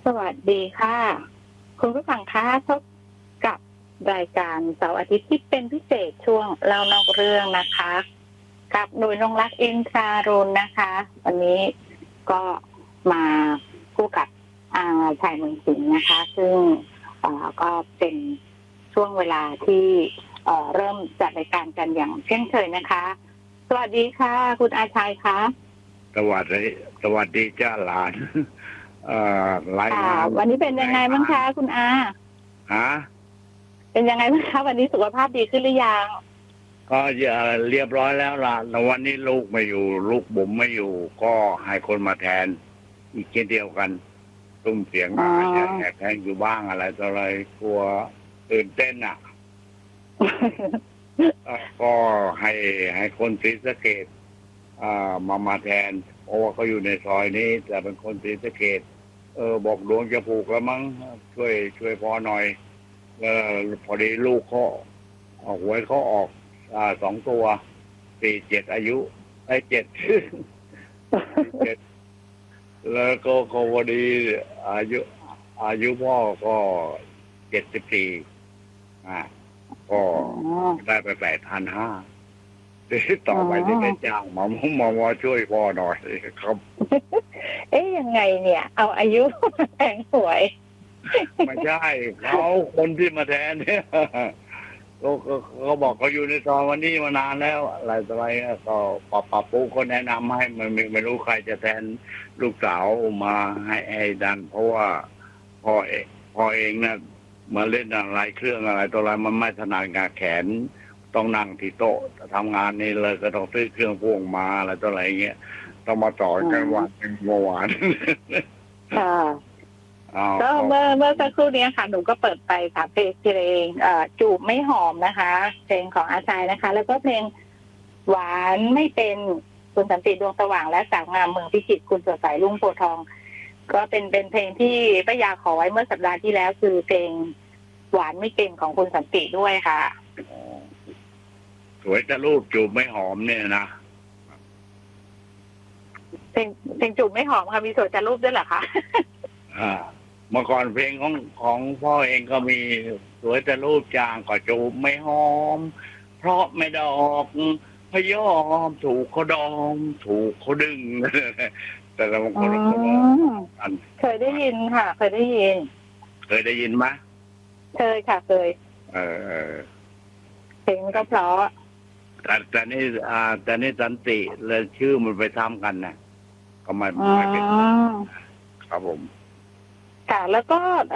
สวัสดีค่ะคุณผู้ฟังคะพบกับรายการเสาร์อาทิตย์ที่เป็นพิเศษช่วงเล่านอกเรื่องนะคะกับหนุ่ยนงรักอินทรารุณนะคะ วันนี้ก็มาคู่กับชายเมืองสิงห์นะคะ ซึ่งก็เป็นช่วงเวลาที่เริ่มจัดรายการกันอย่างเช่นเคยนะคะ สวัสดีค่ะ คุณอาชัยคะสวัสดีจ้าหลานรายงานวันนี้เป็นยังไงบ้างคะคุณอาฮะเป็นยังไงบ้างคะวันนี้สุขภาพดีขึ้นหรือยังก็เรียบร้อยแล้วล่ะแต่วันนี้ลูกไม่อยู่ ลูกบุ๋มไม่อยู่ ก็ให้คนมาแทน อีกเช่นเดียวกันตุ้มเสียงอาจจะแหกแทงอยู่บ้างอะไรต่ออะไรกลัวตื่นเต้นอ่ะ ก็ให้คนศรีสะเกษมาแทนเพราะว่าเขาอยู่ในซอยนี้แต่เป็นคนศรีสะเกษบอกดวงจะผูกแล้วมั้งช่วยพอหน่อยพอดีลูกเขาหวยเขาออก2 ตัว47อายุ7 แล้วก็พอดีอายุพ่อก็74ก็ได้ไป8,500ต่อไปที่ได้จ้างมาช่วยพ่อหน่อยครับยังไงเนี่ยเอาอายุแทงหวยไม่ใช่เขาคนที่มาแทนเนี่ยเขาบอกเขาอยู่ในซอยวันนี้มานานแล้วอะไรต่ออะไรก็ปรับปรุงคนแนะนำให้มันไม่รู้ใครจะแทนลูกสาวมาให้ดันเพราะว่าพ่อเองนะมาเล่นอะไรเครื่องอะไรตัวอะไรมันไม่ถนัดงานแขนต้องนั่งที่โต๊ะทำงานนี่เลยก็ต้องซื้อเครื่องพ่วงมาอะไรตัวอะไรเงี้ยต้องมาต่อกันวันหนึ่งเมื่อวานก็เมื่อสักครู่นี้ค่ะหนูก็เปิดไปค่ะเพลงจูบไม่หอมนะคะเพลงของอาชัยนะคะแล้วก็เพลงหวานไม่เป็นคุณสันติดวงสว่างและสาวงามเมืองพิจิตรคุณสดใสรุ่งโพธิ์ทองก็เป็นเพลงที่ป้ายาขอไว้เมื่อสัปดาห์ที่แล้วคือเพลงหวานไม่เป็นของคุณสันติด้วยค่ะสวยแต่รูปจูบไม่หอมเนี่ยนะเพลงจูบไม่หอมค่ะมีสวยแต่รูปด้วยเหรอคะเมื่อก่อนเพลงของพ่อเองก็มีสวยแต่รูปจางก็จูบไม่หอมเพราะไม่ดอกพยอมถูกเขาดองถูกเขาดึงแต่ละบางคนก็เคยได้ยินค่ะเคยได้ยินไหมเคยค่ะเคยเพลงก็เพราะแต่นี่สันติเลยชื่อมันไปทำกันนะก็ไม่เป็นครับผมค่ะแล้วก็